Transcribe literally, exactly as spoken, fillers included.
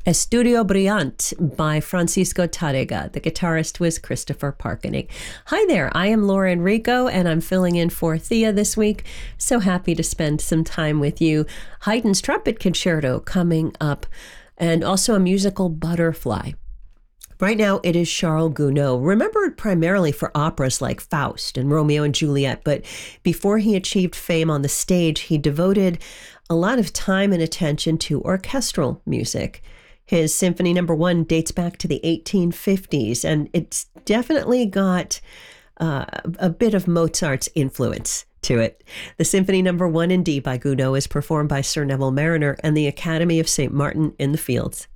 Estudio Brillant by Francisco Tárrega. The guitarist was Christopher Parkening. Hi there, I am Laura Enrico, and I'm filling in for Thea this week. So happy to spend some time with you. Haydn's Trumpet Concerto coming up, and also a musical Butterfly. Right now, it is Charles Gounod, remembered primarily for operas like Faust and Romeo and Juliet, but before he achieved fame on the stage, he devoted a lot of time and attention to orchestral music. His Symphony Number One dates back to the eighteen fifties, and it's definitely got uh, a bit of Mozart's influence to it. The Symphony Number One in D by Gounod is performed by Sir Neville Marriner and the Academy of Saint Martin in the Fields.